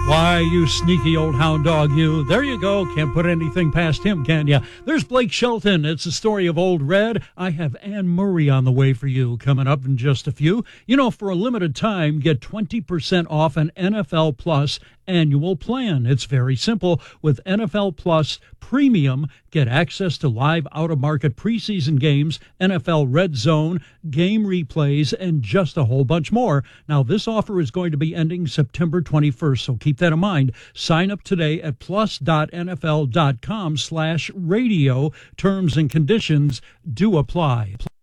Why, you sneaky old hound dog, you. There you go. Can't put anything past him, can ya? There's Blake Shelton. It's the story of Old Red. I have Anne Murray on the way for you coming up in just a few. You know, for a limited time, get 20% off an NFL Plus annual plan. It's very simple. With NFL Plus Premium, get access to live out-of-market preseason games, NFL Red Zone, game replays, and just a whole bunch more. Now, this offer is going to be ending September 21st, so keep that in mind. Sign up today at plus.nfl.com/radio. Terms and conditions do apply.